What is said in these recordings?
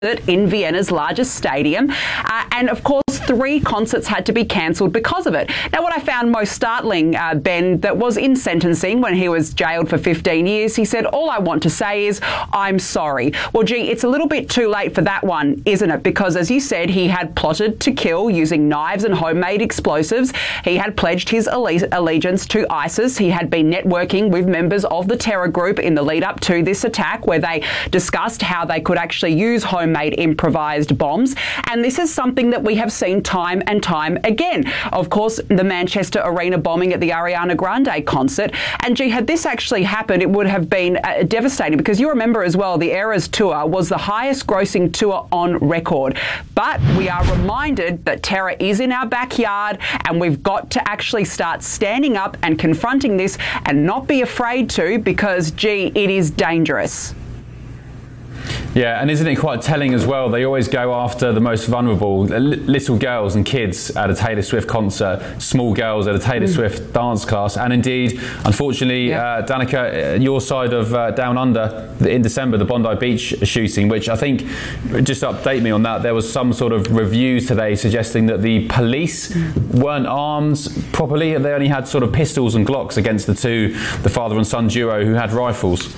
in Vienna's largest stadium, and of course 3 concerts had to be cancelled because of it. Now, what I found most startling, Ben, that was in sentencing when he was jailed for 15 years, he said, all I want to say is, I'm sorry. Well, gee, it's a little bit too late for that one, isn't it? Because as you said, he had plotted to kill using knives and homemade explosives. He had pledged his allegiance to ISIS. He had been networking with members of the terror group in the lead up to this attack, where they discussed how they could actually use homemade improvised bombs. And this is something that we have seen time and time again. Of course, the Manchester Arena bombing at the Ariana Grande concert. And gee, had this actually happened, it would have been devastating, because you remember as well, the Eras tour was the highest grossing tour on record. But we are reminded that terror is in our backyard, and we've got to actually start standing up and confronting this and not be afraid to, because gee, it is dangerous. Yeah, and isn't it quite telling as well? They always go after the most vulnerable, little girls and kids at a Taylor Swift concert, small girls at a Taylor Swift dance class. And indeed, unfortunately, Danica, your side of Down Under, in December, the Bondi Beach shooting, which I think, just update me on that, there was some sort of review today suggesting that the police weren't armed properly. They only had sort of pistols and Glocks against the father and son duo who had rifles.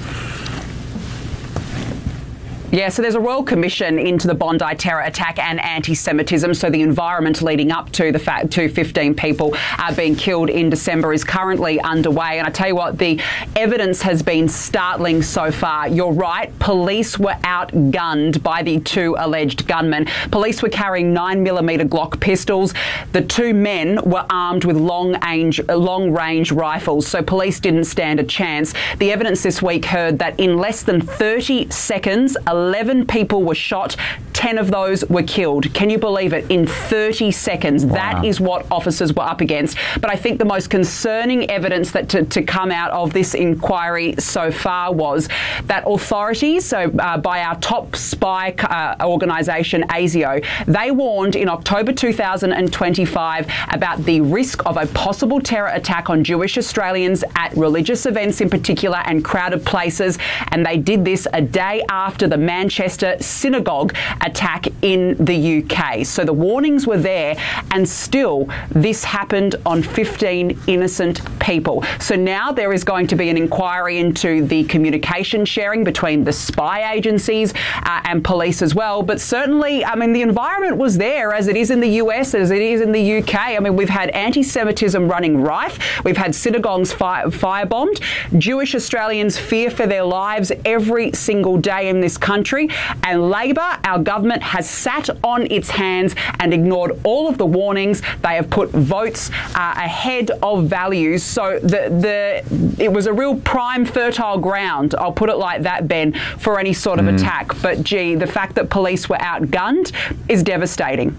Yeah, so there's a Royal Commission into the Bondi terror attack and anti-Semitism. So the environment leading up to the fact 15 people being killed in December is currently underway. And I tell you what, the evidence has been startling so far. You're right, police were outgunned by the 2 alleged gunmen. Police were carrying 9mm Glock pistols. The 2 men were armed with long-range rifles, so police didn't stand a chance. The evidence this week heard that in less than 30 seconds, 11 people were shot, 10 of those were killed. Can you believe it? In 30 seconds. Wow. That is what officers were up against. But I think the most concerning evidence that to come out of this inquiry so far was that authorities, so by our top spy organisation, ASIO, they warned in October 2025 about the risk of a possible terror attack on Jewish Australians at religious events in particular and crowded places. And they did this a day after the Manchester synagogue attack in the UK. So the warnings were there, and still this happened on 15 innocent people. So now there is going to be an inquiry into the communication sharing between the spy agencies and police as well. But certainly, I mean, the environment was there, as it is in the US, as it is in the UK. I mean, we've had anti-Semitism running rife. We've had synagogues firebombed. Jewish Australians fear for their lives every single day in this country. And Labor, our government, has sat on its hands and ignored all of the warnings. They have put votes ahead of values. So it was a real prime fertile ground, I'll put it like that, Ben, for any sort of attack. But gee, the fact that police were outgunned is devastating.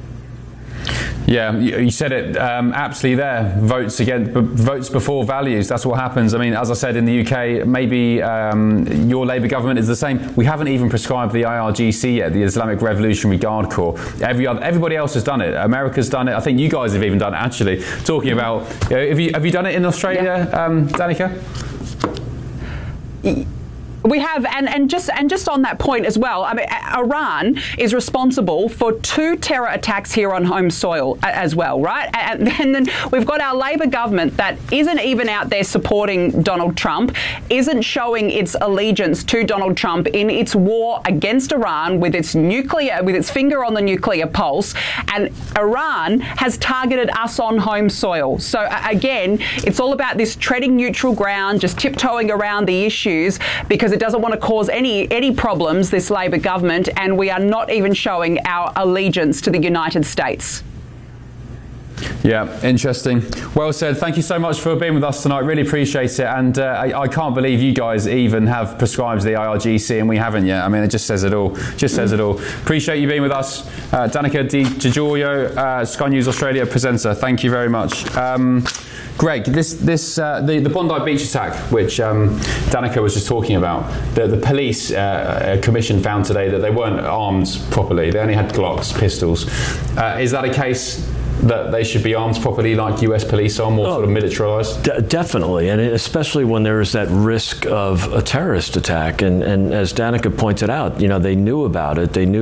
Yeah, you said it aptly there. Votes before values. That's what happens. I mean, as I said, in the UK, maybe your Labour government is the same. We haven't even prescribed the IRGC yet, the Islamic Revolutionary Guard Corps. Everybody else has done it. America's done it. I think you guys have even done it, actually. Talking about, have you done it in Australia, Danica? We have, and just on that point as well, I mean, Iran is responsible for 2 terror attacks here on home soil as well, right? And then we've got our Labor government that isn't even out there supporting Donald Trump, isn't showing its allegiance to Donald Trump in its war against Iran with its finger on the nuclear pulse, and Iran has targeted us on home soil. So again, it's all about this treading neutral ground, just tiptoeing around the issues, because it doesn't want to cause any problems, this Labor government, and we are not even showing our allegiance to the United States. Yeah, interesting. Well said. Thank you so much for being with us tonight. Really appreciate it. And I can't believe you guys even have prescribed the IRGC and we haven't yet. I mean, it just says it all. Appreciate you being with us. Danica Di Giorgio, Sky News Australia presenter. Thank you very much. Greg, the Bondi Beach attack, which Danica was just talking about, the police commission found today that they weren't armed properly. They only had Glocks, pistols. Is that a case that they should be armed properly, like US police are, more sort of militarized? Definitely, and especially when there is that risk of a terrorist attack. And as Danica pointed out, they knew about it. They knew